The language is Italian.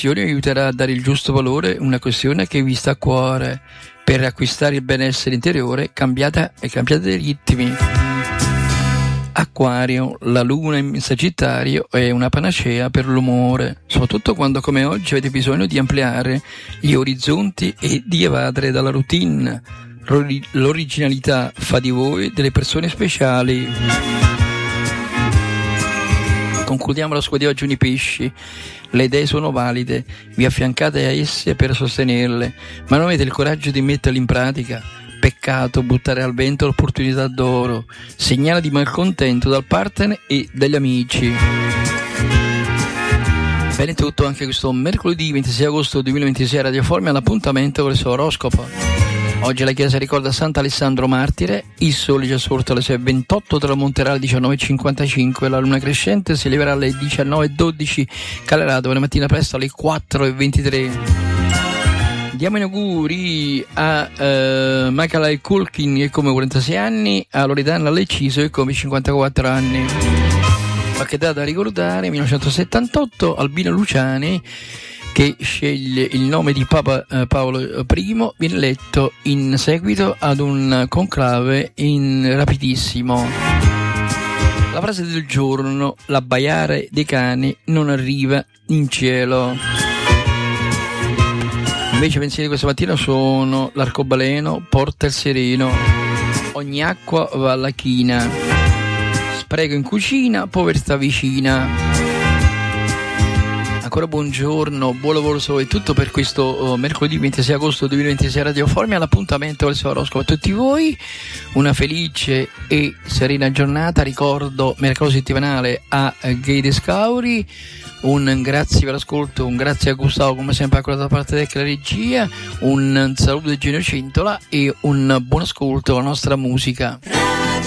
questione aiuterà a dare il giusto valore, una questione che vi sta a cuore. Per acquistare il benessere interiore cambiate i ritmi. Acquario, la luna in Sagittario è una panacea per l'umore, soprattutto quando come oggi avete bisogno di ampliare gli orizzonti e di evadere dalla routine. L'originalità fa di voi delle persone speciali. Concludiamo la sua di oggi con i pesci. Le idee sono valide, vi affiancate a esse per sostenerle, ma non avete il coraggio di metterle in pratica. Peccato buttare al vento l'opportunità d'oro, segnale di malcontento dal partner e dagli amici. Bene, tutto anche questo mercoledì 26 agosto 2026 Radio Forme all'appuntamento con il suo oroscopo. Oggi la Chiesa ricorda Sant'Alessandro Martire, il sole già sorto alle 6:28, tramonterà alle 19:55, la luna crescente si eleverà alle 19:12, calerà domani mattina presto alle 4:23. Diamo gli auguri a Macaulay Culkin che come 46 anni, a Loredana Leciso che come 54 anni. Qualche data da ricordare: 1978 Albino Luciani, che sceglie il nome di Papa Paolo I, viene eletto in seguito ad un conclave rapidissimo. La frase del giorno: l'abbaiare dei cani non arriva in cielo. Invece i pensieri questa mattina sono: l'arcobaleno porta il sereno, ogni acqua va alla china, spreco in cucina, povertà vicina. Ancora buongiorno, buon lavoro e tutto per questo mercoledì 26 agosto 2026 Radio Forme. All'appuntamento del suo oroscopo a tutti voi, una felice e serena giornata. Ricordo mercato settimanale a Gay Scauri. Un grazie per l'ascolto, un grazie a Gustavo come sempre da parte della regia, un saluto di Genio Cintola e un buon ascolto alla nostra musica.